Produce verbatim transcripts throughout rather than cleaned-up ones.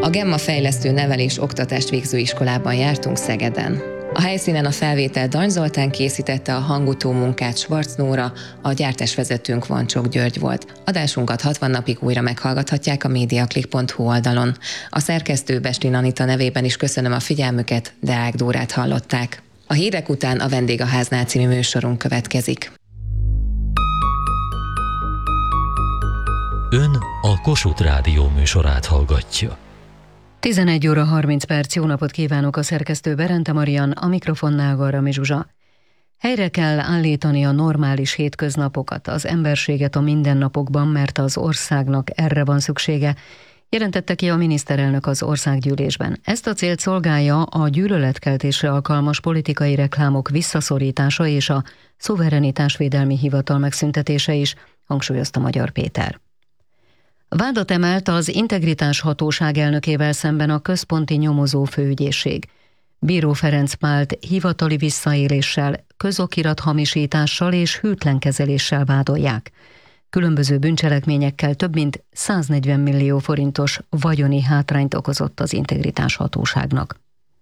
A Gemma fejlesztő nevelés oktatást végző iskolában jártunk Szegeden. A helyszínen a felvétel Dany Zoltán készítette, a hangutó munkát Schwarz Nóra, a gyártásvezetőnk Vancsok György volt. Adásunkat hatvan napig újra meghallgathatják a mediaclick pont hu oldalon. A szerkesztő Bestlin Anita nevében is köszönöm a figyelmüket, Deák Dórát hallották. A hírek után a Vendég a háznál című műsorunk következik. Ön a Kossuth Rádió műsorát hallgatja. tizenegy óra harminc perc, jó napot kívánok, a szerkesztő Berente Marian, a mikrofonnál Garrami Zsuzsa. Helyre kell állítani a normális hétköznapokat, az emberséget a mindennapokban, mert az országnak erre van szüksége, jelentette ki a miniszterelnök az országgyűlésben. Ezt a célt szolgálja a gyűlöletkeltésre alkalmas politikai reklámok visszaszorítása és a szuverenitásvédelmi hivatal megszüntetése is, hangsúlyozta Magyar Péter. Vádat emelt az Integritás Hatóság elnökével szemben a Központi Nyomozó Főügyészség. Bíró Ferenc Pált hivatali visszaéléssel, közokirathamisítással és hűtlen kezeléssel vádolják. Különböző bűncselekményekkel több mint száznegyven millió forintos vagyoni hátrányt okozott az Integritás Hatóságnak.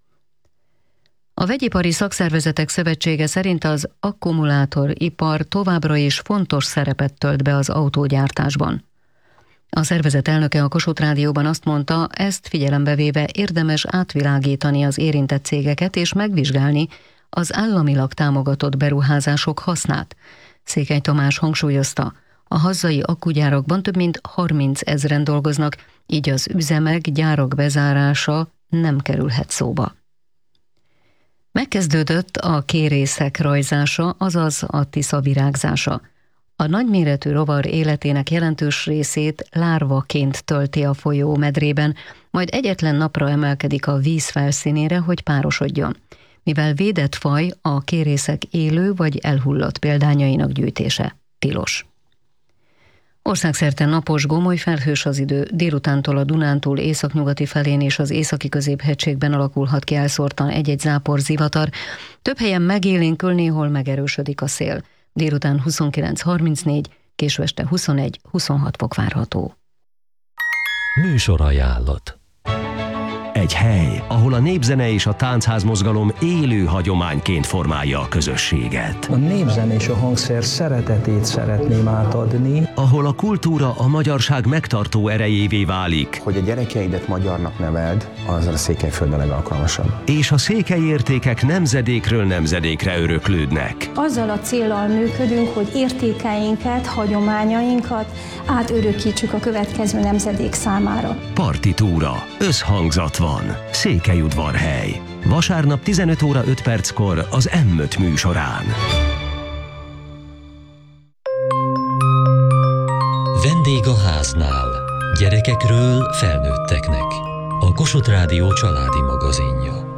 A Vegyipari Szakszervezetek Szövetsége szerint az akkumulátoripar továbbra is fontos szerepet tölt be az autógyártásban. A szervezet elnöke a Kossuth Rádióban azt mondta, ezt figyelembe véve érdemes átvilágítani az érintett cégeket és megvizsgálni az államilag támogatott beruházások hasznát. Székely Tamás hangsúlyozta, a hazai akkugyárakban több mint harminc ezren dolgoznak, így az üzemek, gyárak bezárása nem kerülhet szóba. Megkezdődött a kérészek rajzása, azaz a Tisza virágzása. A nagyméretű rovar életének jelentős részét lárvaként tölti a folyó medrében, majd egyetlen napra emelkedik a víz felszínére, hogy párosodjon. Mivel védett faj, a kérészek élő vagy elhullott példányainak gyűjtése tilos. Országszerte napos, gomoly, felhős az idő, délutántól a Dunántúl északnyugati felén és az északi középhegységben alakulhat ki elszórtan egy-egy zápor, zivatar. Több helyen megélénkül, néhol megerősödik a szél. Délután huszonkilenc harmincnégy, késő este huszonegy huszonhat fok várható. Műsorajánlat. Egy hely, ahol a népzene és a táncházmozgalom élő hagyományként formálja a közösséget. A népzene és a hangszer szeretetét szeretném átadni. Ahol a kultúra a magyarság megtartó erejévé válik. Hogy a gyerekeidet magyarnak neveld, az a Székelyföldön legalkalmasabb. És a székely értékek nemzedékről nemzedékre öröklődnek. Azzal a céllal működünk, hogy értékeinket, hagyományainkat átörökítsük a következő nemzedék számára. Partitúra, összhangzat van. Székelyudvarhely. Vasárnap tizenöt óra öt perckor az M öt műsorán. Vendég a háznál. Gyerekekről felnőtteknek. A Kossuth Rádió családi magazinja.